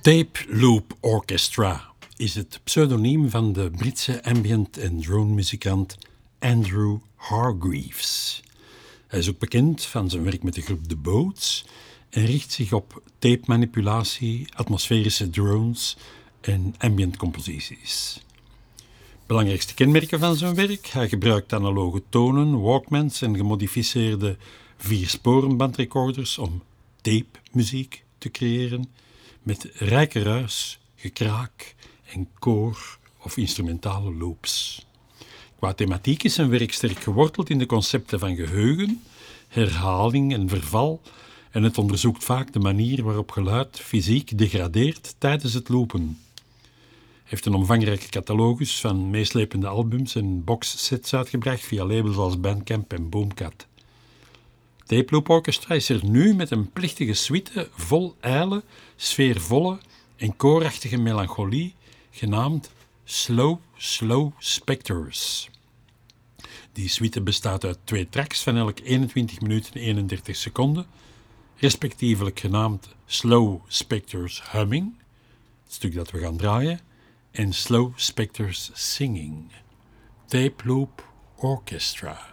Tape Loop Orchestra is het pseudoniem van de Britse ambient- en drone-muzikant Andrew Hargreaves. Hij is ook bekend van zijn werk met de groep The Boats en richt zich op tape-manipulatie, atmosferische drones en ambient composities. Belangrijkste kenmerken van zijn werk: hij gebruikt analoge tonen, walkmans en gemodificeerde 4-sporen-bandrecorders om tape-muziek te creëren met rijke ruis, gekraak en koor- of instrumentale loops. Qua thematiek is zijn werk sterk geworteld in de concepten van geheugen, herhaling en verval en het onderzoekt vaak de manier waarop geluid fysiek degradeert tijdens het loopen. Hij heeft een omvangrijke catalogus van meeslepende albums en boxsets uitgebracht via labels als Bandcamp en Boomkat. Tape Loop Orchestra is er nu met een plechtige suite vol ijle, sfeervolle en koorachtige melancholie, genaamd Slow Spectres. Die suite bestaat uit 2 tracks van elk 21 minuten en 31 seconden, respectievelijk genaamd Slow Spectres Humming, het stuk dat we gaan draaien, en Slow Spectres Singing. Tape Loop Orchestra.